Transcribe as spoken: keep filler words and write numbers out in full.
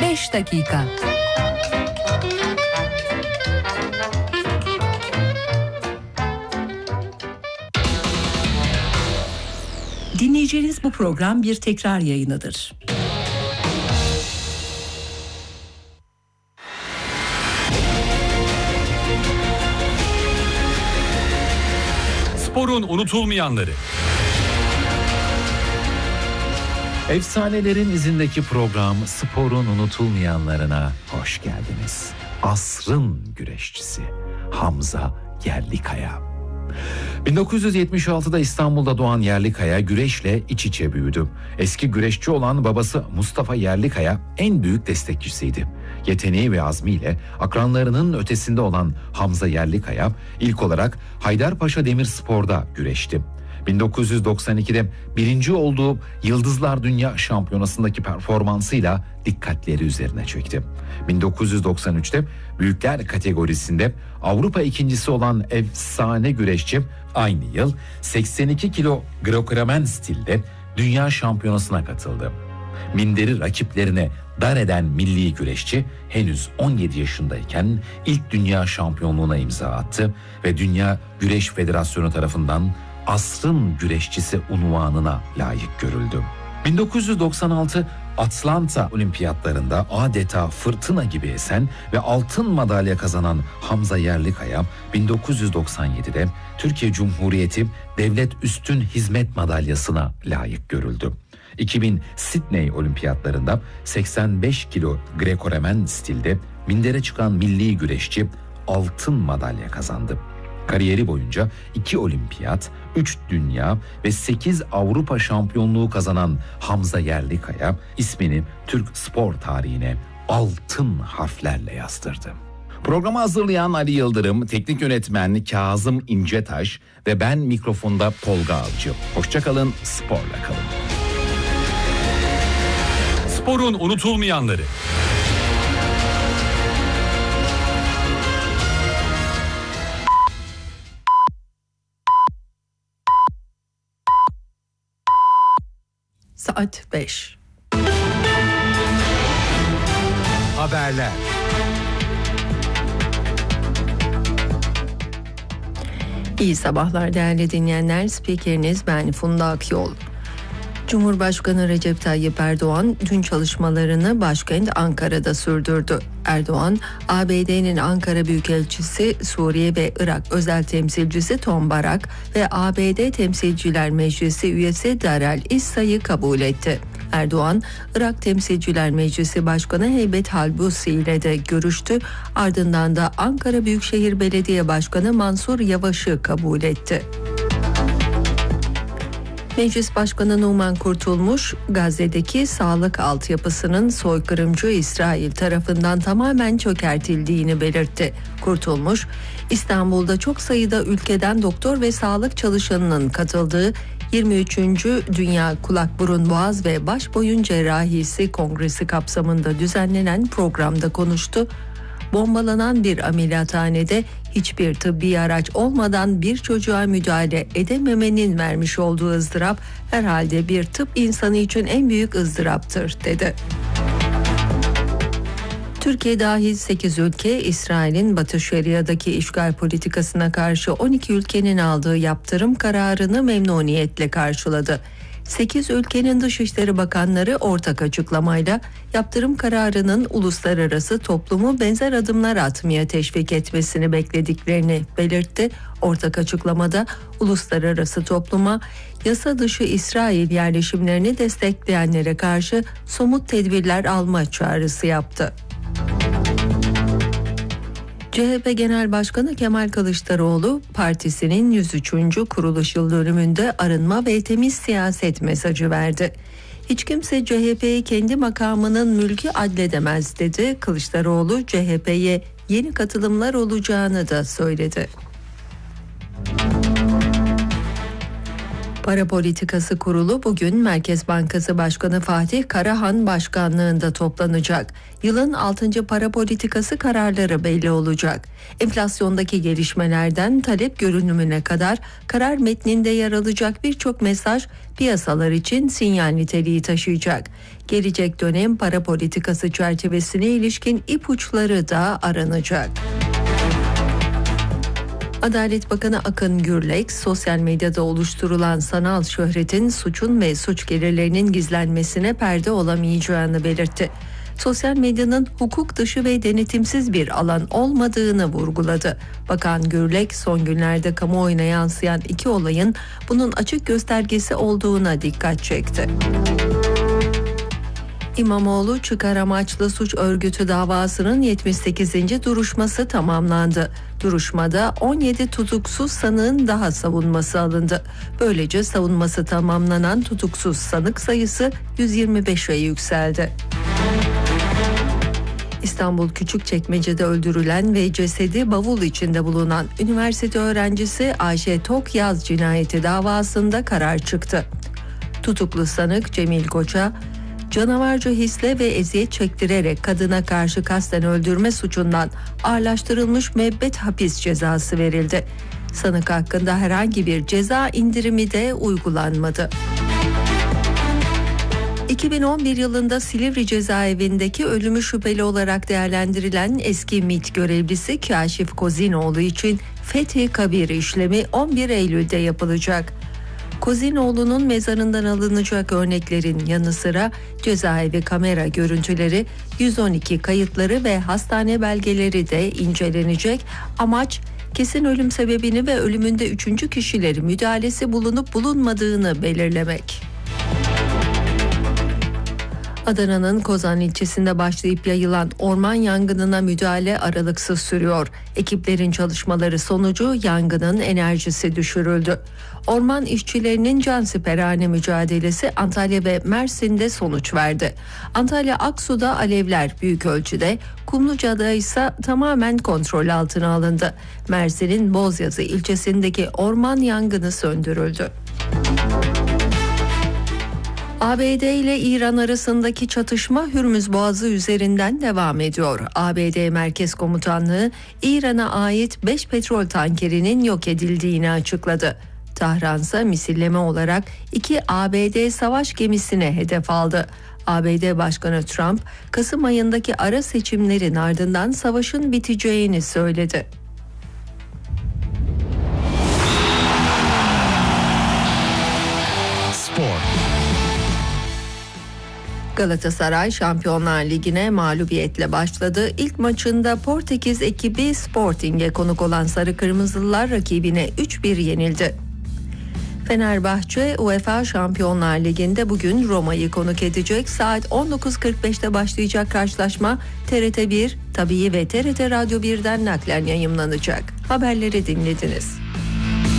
beş dakika. Dinleyeceğiniz bu program bir tekrar yayınıdır. Sporun unutulmayanları. Efsanelerin izindeki program Sporun unutulmayanlarına hoş geldiniz. Asrın güreşçisi Hamza Yerlikaya. bin dokuz yüz yetmiş altıda İstanbul'da doğan Yerlikaya güreşle iç içe büyüdü. Eski güreşçi olan babası Mustafa Yerlikaya en büyük destekçisiydi. Yeteneği ve azmiyle akranlarının ötesinde olan Hamza Yerlikaya ilk olarak Haydarpaşa Demirspor'da güreşti. bin dokuz yüz doksan ikide birinci olduğu Yıldızlar Dünya Şampiyonası'ndaki performansıyla dikkatleri üzerine çekti. bin dokuz yüz doksan üçte büyükler kategorisinde Avrupa ikincisi olan efsane güreşçi aynı yıl seksen iki kilo Greco-Romen stilde Dünya Şampiyonası'na katıldı. Minderi rakiplerine dar eden milli güreşçi henüz on yedi yaşındayken ilk dünya şampiyonluğuna imza attı ve Dünya Güreş Federasyonu tarafından asrın güreşçisi unvanına layık görüldü. bin dokuz yüz doksan altı Atlanta Olimpiyatlarında adeta fırtına gibi esen ve altın madalya kazanan Hamza Yerlikaya bin dokuz yüz doksan yedide Türkiye Cumhuriyeti Devlet Üstün Hizmet Madalyası'na layık görüldü. iki bin Sydney Olimpiyatlarında seksen beş kilo Greco-Romen stilde mindere çıkan milli güreşçi altın madalya kazandı. Kariyeri boyunca iki olimpiyat, üç dünya ve sekiz Avrupa şampiyonluğu kazanan Hamza Yerlikaya ismini Türk spor tarihine altın harflerle yazdırdı. Programı hazırlayan Ali Yıldırım, teknik yönetmen Kazım İncetaş ve ben mikrofonda Tolga Avcı. Hoşça kalın, sporla kalın. Sporun unutulmayanları. Saat beş. Haberler. İyi sabahlar değerli dinleyenler. Spikeriniz ben Funda Akyol. Cumhurbaşkanı Recep Tayyip Erdoğan dün çalışmalarını başkent Ankara'da sürdürdü. Erdoğan, A B D'nin Ankara Büyükelçisi, Suriye ve Irak özel temsilcisi Tom Barak ve A B D Temsilciler Meclisi üyesi Darrell Issa'yı kabul etti. Erdoğan, Irak Temsilciler Meclisi Başkanı Heybet Halbusi ile de görüştü. Ardından da Ankara Büyükşehir Belediye Başkanı Mansur Yavaş'ı kabul etti. Meclis Başkanı Numan Kurtulmuş, Gazze'deki sağlık altyapısının soykırımcı İsrail tarafından tamamen çökertildiğini belirtti. Kurtulmuş, İstanbul'da çok sayıda ülkeden doktor ve sağlık çalışanının katıldığı yirmi üçüncü Dünya Kulak Burun Boğaz ve Baş Boyun Cerrahisi Kongresi kapsamında düzenlenen programda konuştu. Bombalanan bir ameliyathanede hiçbir tıbbi araç olmadan bir çocuğa müdahale edememenin vermiş olduğu ızdırap herhalde bir tıp insanı için en büyük ızdıraptır dedi. Türkiye dahil sekiz ülke İsrail'in Batı Şeria'daki işgal politikasına karşı on iki ülkenin aldığı yaptırım kararını memnuniyetle karşıladı. sekiz ülkenin Dışişleri Bakanları ortak açıklamayla yaptırım kararının uluslararası toplumu benzer adımlar atmaya teşvik etmesini beklediklerini belirtti. Ortak açıklamada uluslararası topluma yasa dışı İsrail yerleşimlerini destekleyenlere karşı somut tedbirler alma çağrısı yaptı. C H P Genel Başkanı Kemal Kılıçdaroğlu, partisinin yüz üçüncü kuruluş yıl dönümünde arınma ve temiz siyaset mesajı verdi. Hiç kimse C H P'yi kendi makamının mülkü adledemez dedi. Kılıçdaroğlu, C H P'ye yeni katılımlar olacağını da söyledi. Para Politikası Kurulu bugün Merkez Bankası Başkanı Fatih Karahan başkanlığında toplanacak. Yılın altıncı para politikası kararları belli olacak. Enflasyondaki gelişmelerden talep görünümüne kadar karar metninde yer alacak birçok mesaj piyasalar için sinyal niteliği taşıyacak. Gelecek dönem para politikası çerçevesine ilişkin ipuçları da aranacak. Adalet Bakanı Akın Gürlek, sosyal medyada oluşturulan sanal şöhretin suçun ve suç gelirlerinin gizlenmesine perde olamayacağını belirtti. Sosyal medyanın hukuk dışı ve denetimsiz bir alan olmadığını vurguladı. Bakan Gürlek, son günlerde kamuoyuna yansıyan iki olayın bunun açık göstergesi olduğuna dikkat çekti. İmamoğlu çıkar amaçlı suç örgütü davasının yetmiş sekizinci duruşması tamamlandı. Duruşmada on yedi tutuksuz sanığın daha savunması alındı. Böylece savunması tamamlanan tutuksuz sanık sayısı yüz yirmi beşe yükseldi. İstanbul Küçükçekmece'de öldürülen ve cesedi bavul içinde bulunan üniversite öğrencisi Ayşe Tokyaz cinayeti davasında karar çıktı. Tutuklu sanık Cemil Koç'a canavarca hisle ve eziyet çektirerek kadına karşı kasten öldürme suçundan ağırlaştırılmış müebbet hapis cezası verildi. Sanık hakkında herhangi bir ceza indirimi de uygulanmadı. iki bin on bir yılında Silivri cezaevindeki ölümü şüpheli olarak değerlendirilen eski MİT görevlisi Kaşif Kozinoğlu için Fethi Kabir işlemi on bir Eylül'de yapılacak. Kozinoğlu'nun mezarından alınacak örneklerin yanı sıra cezaevi kamera görüntüleri, yüz on iki kayıtları ve hastane belgeleri de incelenecek. Amaç kesin ölüm sebebini ve ölümünde üçüncü kişilerin müdahalesi bulunup bulunmadığını belirlemek. Adana'nın Kozan ilçesinde başlayıp yayılan orman yangınına müdahale aralıksız sürüyor. Ekiplerin çalışmaları sonucu yangının enerjisi düşürüldü. Orman işçilerinin cansiperane mücadelesi Antalya ve Mersin'de sonuç verdi. Antalya Aksu'da alevler büyük ölçüde, Kumluca'da ise tamamen kontrol altına alındı. Mersin'in Bozyazı ilçesindeki orman yangını söndürüldü. A B D ile İran arasındaki çatışma Hürmüz Boğazı üzerinden devam ediyor. A B D Merkez Komutanlığı İran'a ait beş petrol tankerinin yok edildiğini açıkladı. Tahran ise misilleme olarak iki A B D savaş gemisine hedef aldı. A B D Başkanı Trump, Kasım ayındaki ara seçimlerin ardından savaşın biteceğini söyledi. Spor. Galatasaray Şampiyonlar Ligi'ne mağlubiyetle başladı. İlk maçında Portekiz ekibi Sporting'e konuk olan Sarı Kırmızılılar rakibine üç bir yenildi. Fenerbahçe UEFA Şampiyonlar Ligi'nde bugün Roma'yı konuk edecek. Saat on dokuz kırk beşte başlayacak karşılaşma T R T bir, Tabii ve T R T Radyo bir'den naklen yayımlanacak. Haberleri dinlediniz.